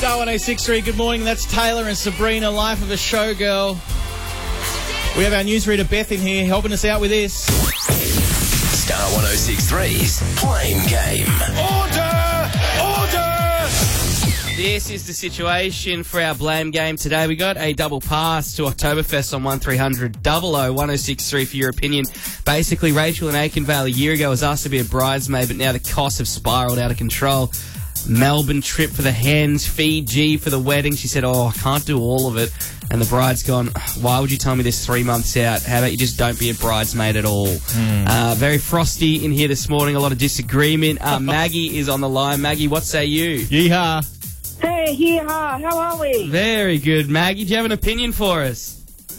Star 106.3, good morning. That's Taylor and Sabrina, Life of a Showgirl. We have our newsreader Beth in here helping us out with this. Star 106.3's Blame Game. Order! This is the situation for our blame game today. We got a double pass to Oktoberfest on 1300 1063 for your opinion. Basically, Rachel in Aikenvale a year ago was asked to be a bridesmaid, but now the costs have spiralled out of control. Melbourne trip for the hens, Fiji for the wedding. She said, I can't do all of it. And the bride's gone, why would you tell me this 3 months out? How about you just don't be a bridesmaid at all? Very frosty in here this morning, a lot of disagreement. Maggie is on the line. Maggie, what say you? Yeehaw. Hey, hee-haw, how are we? Very good. Maggie, do you have an opinion for us?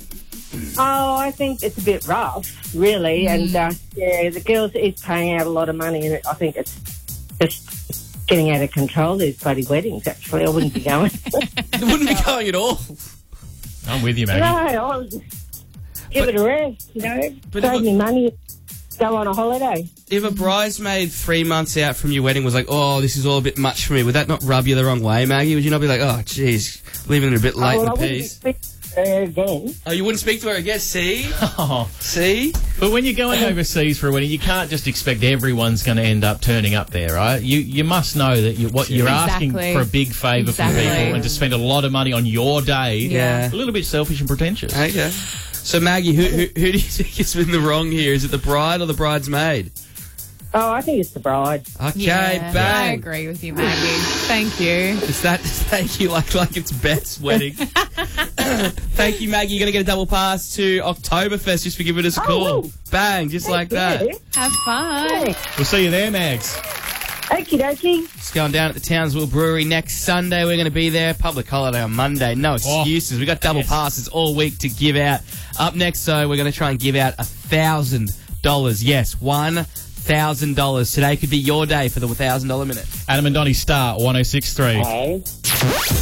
Oh, I think it's a bit rough, really, and the girls is paying out a lot of money, and I think it's just getting out of control, these bloody weddings, actually. I wouldn't be going. You wouldn't be going at all. I'm with you, Maggie. No, I would give it a rest, save me money, go on a holiday. If a bridesmaid 3 months out from your wedding was like, this is all a bit much for me, would that not rub you the wrong way, Maggie? Would you not be like, geez, leaving it a bit late in the piece? I wouldn't speak to her again. Oh, you wouldn't speak to her again? See? Oh. See? But when you're going overseas for a wedding, you can't just expect everyone's going to end up turning up there, right? You must know that you're asking for a big favour from people and to spend a lot of money on your day. Yeah. A little bit selfish and pretentious. Okay. So, Maggie, who do you think has been the wrong here? Is it the bride or the bridesmaid? Oh, I think it's the bride. Okay, bang. I agree with you, Maggie. Thank you. Is that thank you like it's Beth's wedding? Thank you, Maggie. You're going to get a double pass to Oktoberfest just for giving us a call. Bang, just like that. Have fun. Hey. We'll see you there, Mags. Okie dokie. It's going down at the Townsville Brewery next Sunday. We're going to be there. Public holiday on Monday. No excuses. We've got double passes all week to give out. Up next, though, we're going to try and give out $1,000. Yes, $1,000. Today could be your day for the $1,000 minute. Adam and Donnie, Star 106.3. Hey.